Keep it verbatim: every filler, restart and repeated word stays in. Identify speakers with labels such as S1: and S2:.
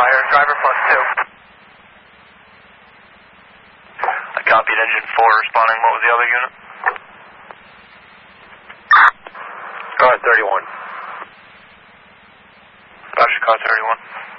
S1: fire, driver plus two.
S2: I copied engine four responding. What was the other unit?
S3: Car thirty-one.
S2: Roger, car thirty-one.